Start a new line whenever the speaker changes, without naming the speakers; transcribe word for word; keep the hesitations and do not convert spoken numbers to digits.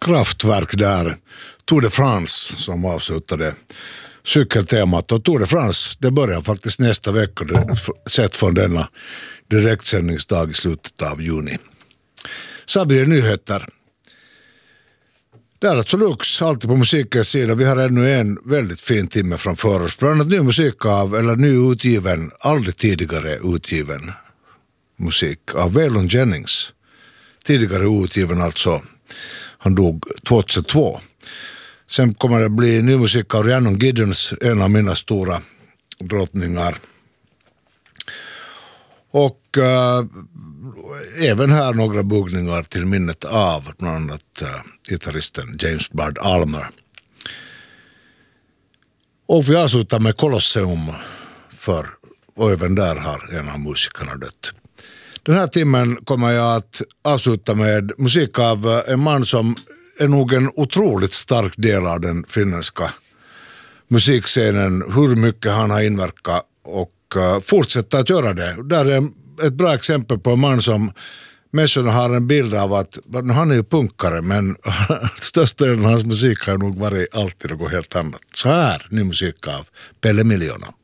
Kraftwerk där, Tour de France som avslutade cykeltemat. Och Tour de France, det börjar faktiskt nästa vecka, sett från denna direktsändningsdag i slutet av juni. Så blir det nyheter. Det är alltså Lux, alltid på musikens sida. Vi har ännu en väldigt fin timme framför oss. Bland annat ny musik av, eller ny utgiven, aldrig tidigare utgiven musik av Waylon Jennings. Tidigare utgiven alltså. Han dog tjugohundratvå. Sen kommer det bli ny musik av Rhiannon Giddens, en av mina stora drottningar. Och uh, även här några buggningar till minnet av bland annat uh, gitarristen James Bard Almer. Och vi avslutar med Colosseum, för och även där har en av musikerna dött. Den här timmen kommer jag att avsluta med musik av en man som är nog en otroligt stark del av den finländska musikscenen. Hur mycket han har inverkat och uh, fortsätter att göra det. Där är ett bra exempel på en man som människorna har en bild av att han är ju punkare, men största delen av hans musik har nog varit alltid något helt annat. Så här, ny musik av Pelle Miljoona.